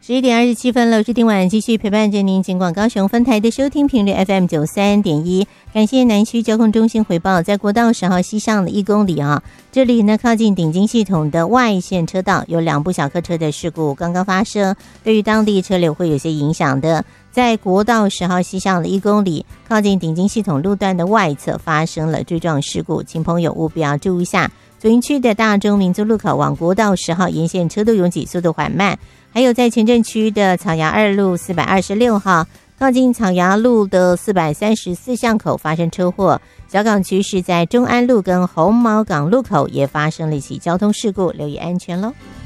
11:27了，我是今晚继续陪伴着您，尽管高雄分台的收听频率 FM93.1，感谢南区交通中心回报，在国道10号西上的1公里啊，这里呢靠近顶金系统的外线车道有2部小客车的事故刚刚发生，对于当地车流会有些影响的。在国道10号西上的1公里，靠近顶金系统路段的外侧发生了追撞事故，请朋友务必要注意一下。左营区的大中民族路口往国道10号沿线车都拥挤，速度缓慢。还有在前镇区的草衙2路426号靠近草衙路的434巷口发生车祸，小港区是在中安路跟红毛港路口也发生了一起交通事故，留意安全咯。